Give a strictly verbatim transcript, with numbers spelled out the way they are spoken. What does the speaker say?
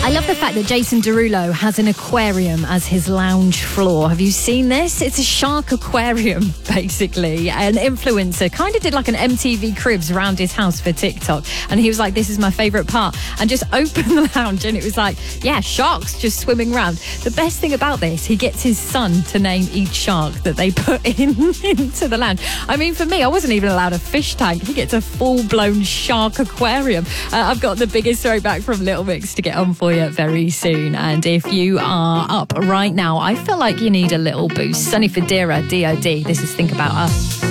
I love the fact that Jason Derulo has an aquarium as his lounge floor. Have you seen this? It's a shark aquarium, basically. An influencer kind of did like an M T V Cribs around his house for TikTok. And he was like, this is my favourite part. And just opened the lounge and it was like, yeah, sharks just swimming around. The best thing about this, he gets his son to name each shark that they put in into the lounge. I mean, for me, I wasn't even allowed a fish tank. He gets a full-blown shark aquarium. Uh, I've got the biggest throwback from Little Mix to get on for you very soon. And if you are up right now, I feel like you need a little boost. Sunny Federa, D O D. This is Think About Us.